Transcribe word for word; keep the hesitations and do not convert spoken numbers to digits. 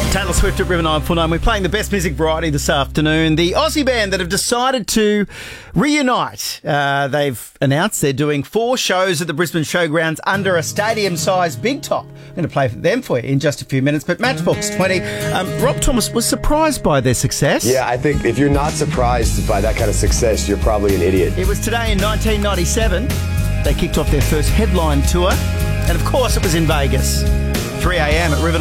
Taylor Swift at River nine four nine. We're playing the best music variety this afternoon. The Aussie band that have decided to reunite. Uh, they've announced they're doing four shows at the Brisbane Showgrounds under a stadium-sized big top. I'm going to play them for you in just a few minutes. But Matchbox twenty, um, Rob Thomas was surprised by their success. Yeah, I think if you're not surprised by that kind of success, you're probably an idiot. It was today in nineteen ninety-seven. They kicked off their first headline tour. And, of course, it was in Vegas. three a.m. at River